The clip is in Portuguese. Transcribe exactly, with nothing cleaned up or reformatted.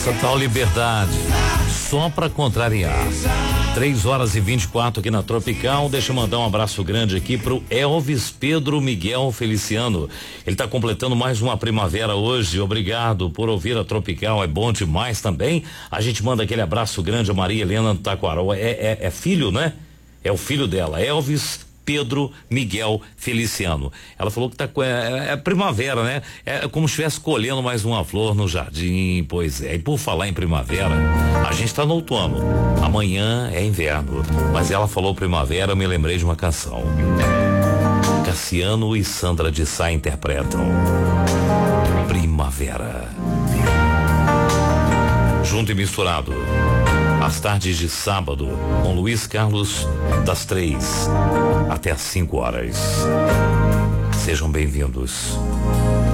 Essa tal liberdade, só pra contrariar. três horas e vinte e quatro aqui na Tropical. Deixa eu mandar um abraço grande aqui pro Elvis Pedro Miguel Feliciano. Ele tá completando mais uma primavera hoje. Obrigado por ouvir a Tropical, é bom demais também. A gente manda aquele abraço grande a Maria Helena do Taquaral. É, é, é filho, né? É o filho dela, Elvis Pedro Miguel Feliciano. Ela falou que tá com é, é primavera, né? É como se estivesse colhendo mais uma flor no jardim, pois é. E por falar em primavera, a gente tá no outono. Amanhã é inverno, mas ela falou primavera, eu me lembrei de uma canção. Cassiano e Sandra de Sá interpretam Primavera. Junto e misturado. Às tardes de sábado, com Luiz Carlos, das três até às cinco horas. Sejam bem-vindos.